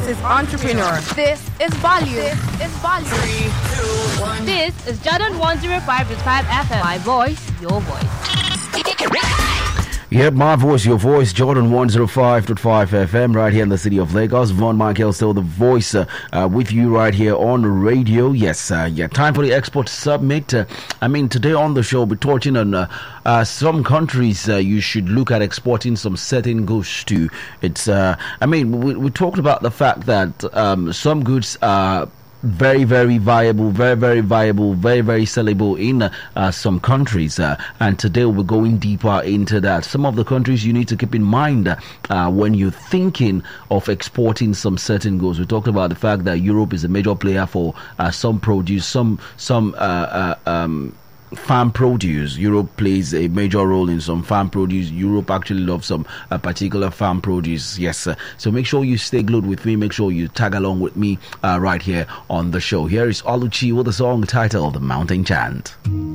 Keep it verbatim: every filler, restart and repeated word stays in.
This is Entrepreneur. This is Value. This is Value. Three, two, one. This is Jordan one oh five point five F M. My voice, your voice. Yep, my voice, your voice, Jordan one oh five point five F M, right here in the city of Lagos. Von Michael, still the voice uh, uh, with you right here on radio. Yes, uh, yeah, time for the Export Summit. Uh, I mean, today on the show, we're touching on uh, uh, some countries uh, you should look at exporting some certain goods to. It's, uh, I mean, we, we talked about the fact that um, some goods are very, very viable, very, very viable, very, very sellable in uh, uh, some countries. Uh, and today we're going deeper into that. Some of the countries you need to keep in mind uh, when you're thinking of exporting some certain goods. We talked about the fact that Europe is a major player for uh, some produce, some, some, uh, uh, um, farm produce. Europe plays a major role in some farm produce. Europe actually loves some uh, particular farm produce. Yes, uh, so make sure you stay glued with me. Make sure you tag along with me uh, right here on the show. Here is Oluchi with the song titled "Mountain Chant."